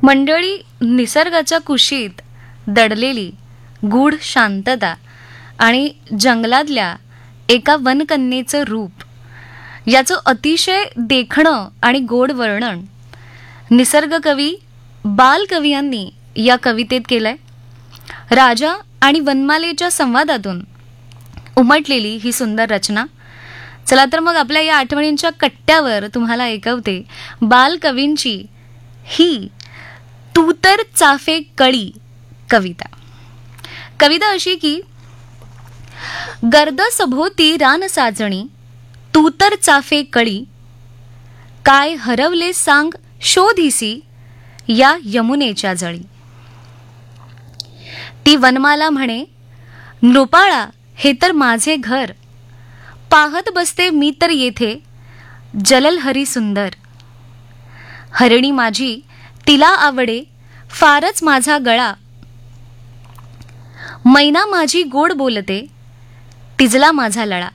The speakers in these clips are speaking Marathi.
मंडळी, निसर्गाच्या कुशीत दडलेली गूढ शांतता आणि जंगलातल्या एका वनकन्येचं रूप याचं अतिशय देखणं आणि गोड वर्णन निसर्ग कवी बालकवी यांनी या कवितेत केलंय. राजा आणि वनमालेच्या संवादातून उमटलेली ही सुंदर रचना. चला तर मग आपल्या या आठवणींच्या कट्ट्यावर तुम्हाला ऐकवते बालकवींची ही तू तर चाफे कळी कविता. कविता अशी की, गर्द सभोवती रान साजणी, तू तर चाफे कळी, काय हरवले सांग शोधिसी या यमुनेच्या जळी. ती वनमाला म्हणे, नृपाळा हे तर माझे घर, पाहत बसते मी तर येथे जलल हरी सुंदर. हरिणी माझी तिला आवडे फारच माझा गळा, मैना माझी गोड बोलते तिजला माझा लळा.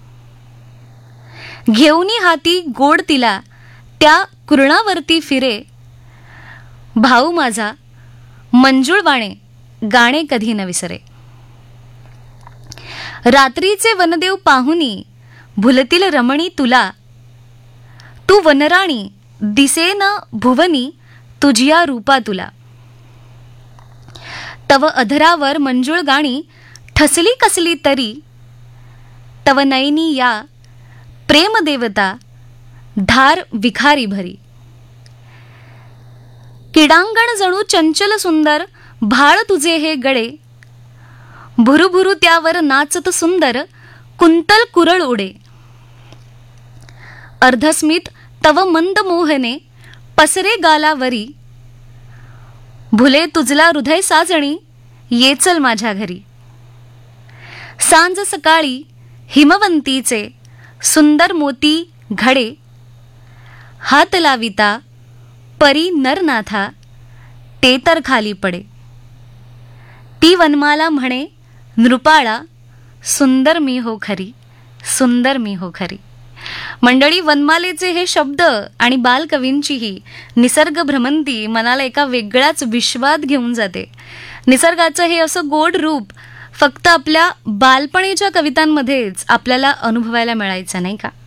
घेऊनी हाती गोड तिला त्या कुरणावरती फिरे, भाऊ माझा मंजुळवाणे गाणे कधी न विसरे. रात्रीचे वनदेव पाहुनी भुलतील रमणी तुला, तू वनराणी दिसेन भुवनी तुझिया रूपा तुला. तव अधरावर मंजुळ गाणी ठसली कसली तरी, तव नयनी या प्रेमदेवता धार विखारी भरी. किडांगण जणू चंचल सुंदर भाळ तुझे हे गळे, भुरुभुरु त्यावर नाचत सुंदर कुंतल कुरळ उडे. अर्धस्मित तव मंद मोहने पसरे गालावरी, भुले तुझला हृदय साजणी येचल माझ्या घरी. सांज सकाळी हिमवंतीचे सुंदर मोती घडे, हात लाविता परी नरनाथा ते तर खाली पडे. ती वनमाला म्हणे, नृपाळा सुंदर मी हो खरी, सुंदर मी हो खरी. मंडळी, वनमालेचे हे शब्द आणि बालकवींची ही निसर्ग भ्रमंती मनाला एका वेगळ्याच विश्वात घेऊन जाते. निसर्गाचं हे असं गोड रूप फक्त आपल्या बालपणीच्या कवितांमध्येच आपल्याला अनुभवायला मिळायचं, नाही का?